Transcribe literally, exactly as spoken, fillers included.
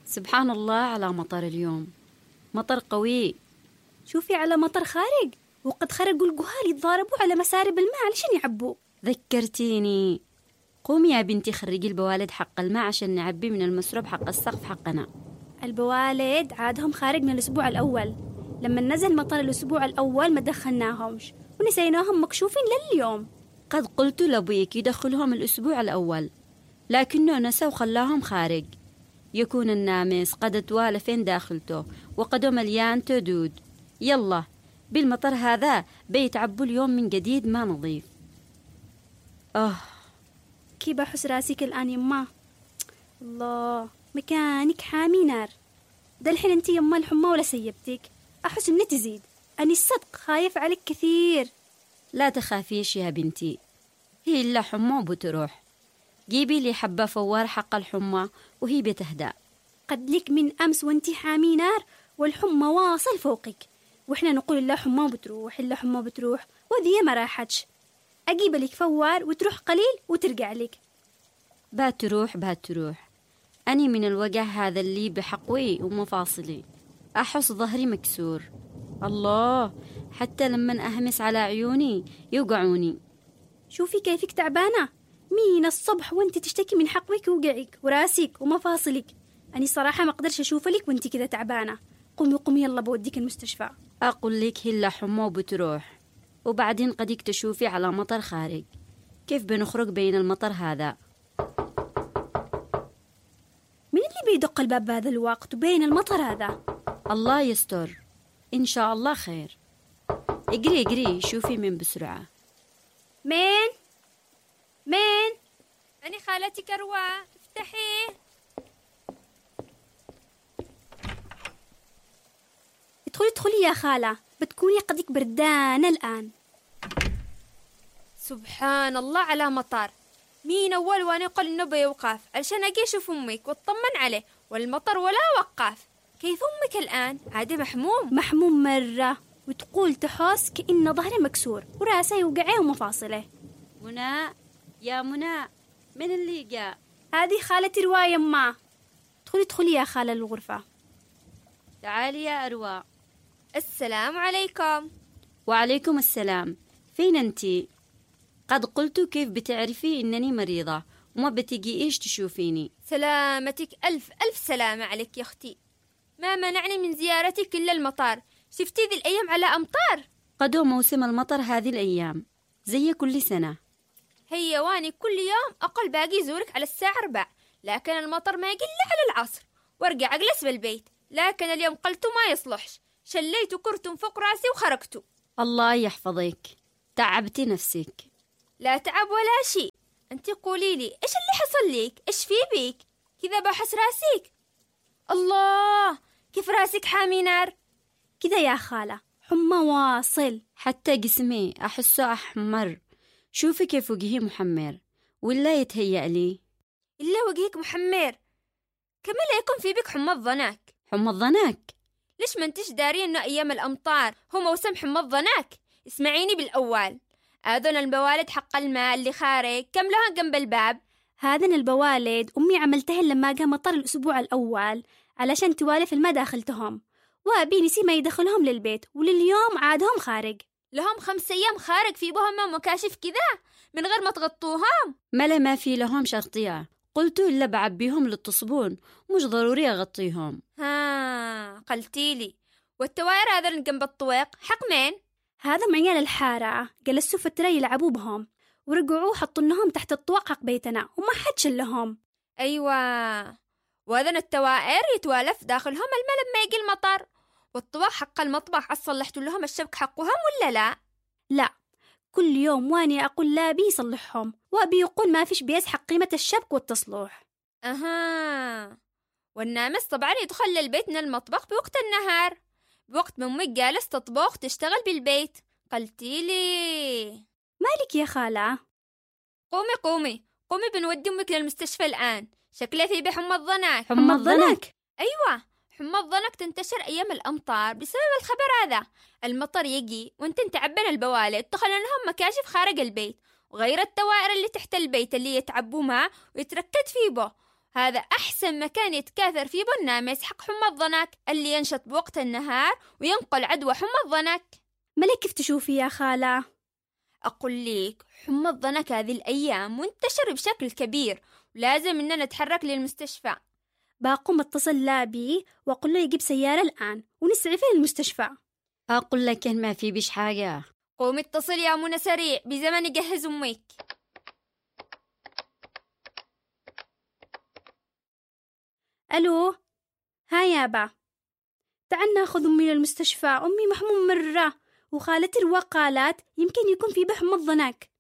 سبحان الله على مطر اليوم، مطر قوي. شوفي على مطر خارج، وقد خرجوا الجهال يتضاربوا على مسارب الماء علشان يعبوا. ذكرتيني. قومي يا بنتي خرجي البوالد حق الماء عشان نعبي من المسرب حق السقف حقنا. البوالد عادهم خارج من الأسبوع الأول، لما نزل مطر الأسبوع الأول ما دخلناهمش ونسيناهم مكشوفين لليوم. قد قلت لأبويك يدخلهم الأسبوع الأول، لكنه نسى وخلاهم خارج. يكون النامس قد اتوالى فين داخلته وقده مليان تدود. يلا بالمطر هذا بيتعبوا اليوم من جديد ما نظيف. آه كي بحس راسك الآن يما. الله مكانك حامي نار. ده الحين انتي يما الحمى ولا سيبتك؟ أحس إني تزيد، أني الصدق خايف عليك كثير. لا تخافيش يا بنتي، هي إلا حمى وبتروح. جيبي لي حبة فوار حق الحمى وهي بتهدأ. قد لك من أمس وانتي حامي نار والحمى واصل فوقك، وإحنا نقول إلا حمى بتروح إلا حمى بتروح وذي ما راحتش. أجيب لك فوار وتروح قليل وترجع لك. بات تروح بات تروح. أني من الوجع هذا اللي بحقوي ومفاصلي، أحس ظهري مكسور. الله، حتى لما أهمس على عيوني يوقعوني. شوفي كيفك تعبانة من الصبح وانت تشتكي من حقوك ووجعك وراسك ومفاصلك. أني صراحة ما أقدرش أشوف لك وانت كذا تعبانة. قومي قومي يلا بوديك المستشفى. أقول لك هلا حمى وبتروح، وبعدين قديك تشوفي على مطر خارج. كيف بنخرج بين المطر هذا؟ من اللي بيدق الباب بهذا الوقت وبين المطر هذا؟ الله يستر، إن شاء الله خير. اجري اجري شوفي من بسرعة. مين؟ مين؟ أنا خالتك أروى، افتحي. ادخلي ادخلي يا خالة، بتكوني قدك بردانة الآن. سبحان الله على مطر. مين أول وأنا قل إنه بيوقف علشان أجي أشوف أمك واطمن عليه، والمطر ولا وقف. كيف أمك الآن؟ عادي محموم محموم مرة، وتقول تحس كأن ظهره مكسور وراسه يوقعه ومفاصله. منى يا منى، من اللي جاء؟ هذه خالتي رواية يما. ادخلي ادخلي يا خالة الغرفة. تعالي يا أروى. السلام عليكم. وعليكم السلام. فين أنتي؟ قد قلت كيف بتعرفي إنني مريضة وما بتجي إيش تشوفيني؟ سلامتك، ألف ألف سلامة عليك يا أختي. ما منعني من زيارتك إلا المطر. شفتي ذي الأيام على أمطار؟ قدو موسم المطر هذه الأيام زي كل سنة. هي واني كل يوم أقل باقي زورك على الساعة أربع، لكن المطر ما يقل على العصر وارجع أجلس بالبيت. لكن اليوم قلت ما يصلحش، شليت كرتم فوق راسي وخرجت. الله يحفظك، تعبتي نفسك. لا تعب ولا شيء. أنت قولي لي إيش اللي حصل ليك؟ إيش في بيك كذا بحس راسك؟ الله، كيف راسك حامي نار كذا يا خالة؟ حمى واصل، حتى جسمي أحسه أحمر. شوفي كيف وجهي محمر، ولا يتهيأ لي؟ إلا وجهك محمر؟ كما لا يكون في بك حمى الضناك. حمى الضناك؟ ليش ما انتش داري إنه أيام الأمطار هو موسم حمى الضناك؟ اسمعيني بالأول، هذون البوالد حق الماء اللي خارج كم لها جنب الباب. هذن البوالد أمي عملتهن لما جاء مطر الأسبوع الأول علشان توالف الماء داخلتهم، وأبي نسي ما يدخلهم للبيت، ولليوم عادهم خارج. لهم خمس أيام خارج في بهم مكاشف كذا من غير ما تغطوهم؟ ملا ما في لهم شرطية، قلت إلا بعبيهم للتصبون، مش ضروري أغطيهم. ها قلتيلي. والتوائر هذا اللي جنب الطويق حق مين؟ هذا عيال الحارة جلسوا فترة يلعبوا بهم ورجعوا حطونهم تحت الطوق حق بيتنا وما حد شلهم. أيوة، وهذن التوائر يتوالف داخلهم الماء لما يجي المطر. والطوق حق المطبخ صلحتوا لهم الشبك حقهم ولا لا؟ لا، كل يوم واني أقول لا بي يصلحهم، وأبي يقول ما فيش بيس حق قيمة الشبك والتصلح. أها، والنامس طبعا يدخل للبيت من المطبخ بوقت النهار، بوقت ما أمك جالس تطبخ تشتغل بالبيت. قلتيلي. مالك يا خالة؟ قومي قومي قومي بنودي أمك للمستشفى الآن، شكلها في بحمى الضناك. حمى الضنك؟ أيوة، حمى الضنك تنتشر أيام الأمطار بسبب الخبر هذا. المطر يجي وانت تعبن البوالد تخلن لهم مكاشف خارج البيت، وغير التوائر اللي تحت البيت اللي يتعبوا معه ويتركد فيه به. هذا أحسن مكان يتكاثر فيه الناموس حق حمى الضنك اللي ينشط بوقت النهار وينقل عدوى حمى الضنك. ملك كيف تشوفي يا خالة؟ أقول ليك حمى الضنك هذه الأيام منتشر بشكل كبير ولازم إننا نتحرك للمستشفى. بقوم اتصل لابي وأقول له يجيب سيارة الآن ونسعفه للمستشفى. أقول لك إن ما في بيش حاجة. قومي اتصل يا منى سريع بزمن يجهز أمك. ألو، ها يابا، تعال ناخذ أمي للمستشفى. أمي محموم مرة وخالتي روا قالت يمكن يكون في بحم الضنك.